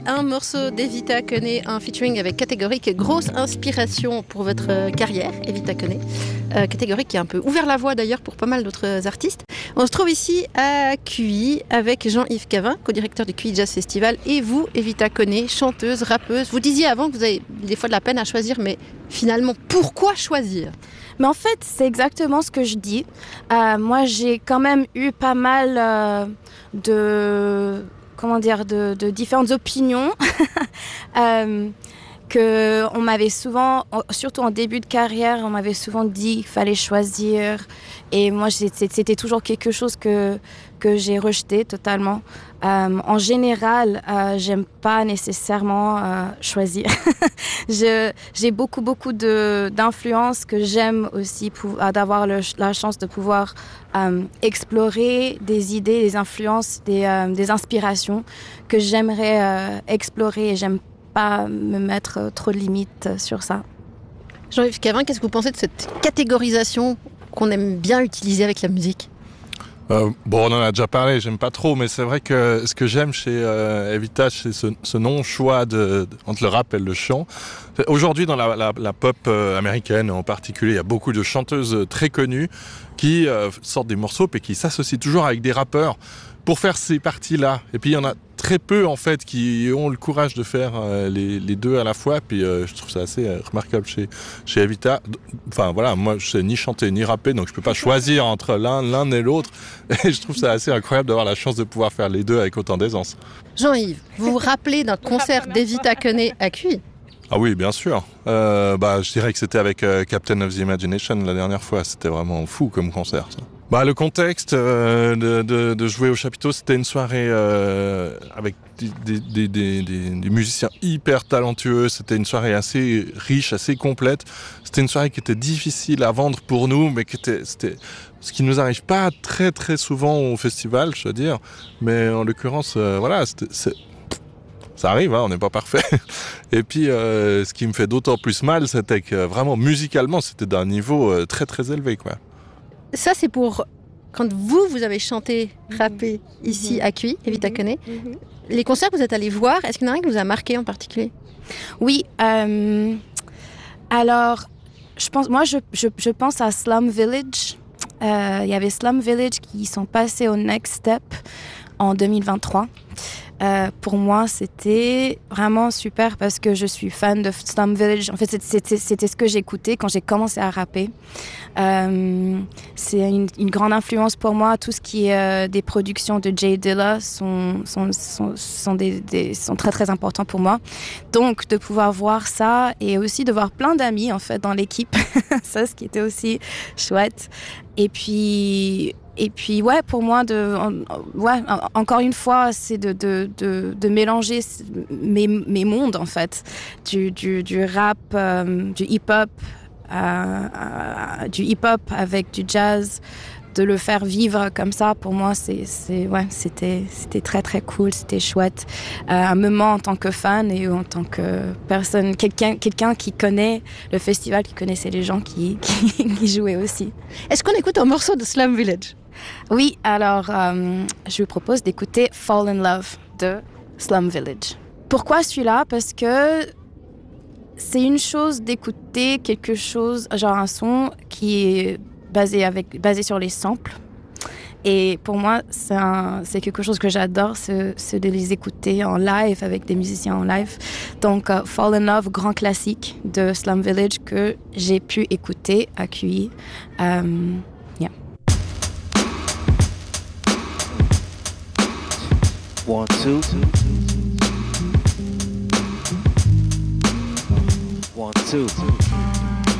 un morceau d'Evita Koné, un featuring avec Catégorique, grosse inspiration pour votre carrière, Evita Koné. Catégorique qui a un peu ouvert la voie d'ailleurs pour pas mal d'autres artistes. On se trouve ici à QI avec Jean-Yves Cavin, co-directeur du QI Jazz Festival, et vous, Evita Koné, chanteuse, rappeuse. Vous disiez avant que vous avez des fois de la peine à choisir, mais finalement, pourquoi choisir ? Mais en fait, c'est exactement ce que je dis. Moi, j'ai quand même eu pas mal de différentes opinions que on m'avait souvent, surtout en début de carrière, on m'avait souvent dit qu'il fallait choisir. Et moi, c'était toujours quelque chose que j'ai rejeté totalement. En général, j'aime pas nécessairement choisir. J'ai beaucoup d'influences que j'aime aussi d'avoir la chance de pouvoir explorer des idées, des influences, des inspirations que j'aimerais explorer, et j'aime pas me mettre trop de limites sur ça. Jean-Yves Cavin, qu'est-ce que vous pensez de cette catégorisation qu'on aime bien utiliser avec la musique ? Bon, on en a déjà parlé, j'aime pas trop, mais c'est vrai que ce que j'aime chez Evita, c'est ce non-choix entre le rap et le chant. Aujourd'hui, dans la pop américaine en particulier, il y a beaucoup de chanteuses très connues qui sortent des morceaux et qui s'associent toujours avec des rappeurs pour faire ces parties-là. Et puis, il y en a très peu, en fait, qui ont le courage de faire les deux à la fois. Puis, je trouve ça assez remarquable chez Evita. Enfin, voilà, moi, je sais ni chanter ni rapper, donc je peux pas choisir entre l'un et l'autre. Et je trouve ça assez incroyable d'avoir la chance de pouvoir faire les deux avec autant d'aisance. Jean-Yves, vous vous rappelez d'un concert d'Evita Koné à QI ? Ah oui, bien sûr. Je dirais que c'était avec Captain of the Imagination la dernière fois. C'était vraiment fou comme concert, ça. Le contexte de jouer au chapiteau, c'était une soirée avec des musiciens hyper talentueux. C'était une soirée assez riche, assez complète. C'était une soirée qui était difficile à vendre pour nous, mais c'était ce qui nous arrive pas très très souvent au festival, je veux dire. Mais en l'occurrence, ça arrive, hein, on n'est pas parfait. Et puis, ce qui me fait d'autant plus mal, c'était que vraiment musicalement, c'était d'un niveau très très élevé, quoi. Ça, c'est pour quand vous avez chanté, rappé ici à QI, Evita Koné. Les concerts que vous êtes allés voir, est-ce qu'il y en a un qui vous a marqué en particulier ? Oui. Alors, je pense à Slum Village. Il y avait Slum Village qui sont passés au Next Step en 2023. Pour moi, c'était vraiment super parce que je suis fan de Slum Village. En fait, c'était ce que j'écoutais quand j'ai commencé à rapper. C'est une grande influence pour moi. Tout ce qui est des productions de Jay Dilla sont très très importants pour moi. Donc, de pouvoir voir ça et aussi de voir plein d'amis en fait dans l'équipe, ça, ce qui était aussi chouette. Et puis ouais, pour moi, encore une fois, c'est de mélanger mes mondes en fait, du rap, du hip-hop, avec du jazz, de le faire vivre comme ça. Pour moi, c'était très très cool, c'était chouette. Un moment en tant que fan et en tant que personne, quelqu'un qui connaît le festival, qui connaissait les gens qui jouaient aussi. Est-ce qu'on écoute un morceau de Slum Village ? Oui, alors je vous propose d'écouter Fall in Love de Slum Village. Pourquoi celui-là ? Parce que c'est une chose d'écouter quelque chose, genre un son qui est basé sur les samples. Et pour moi, c'est quelque chose que j'adore, c'est de les écouter en live avec des musiciens en live. Donc, Fall in Love, grand classique de Slum Village que j'ai pu écouter à QI. One, two. One, two.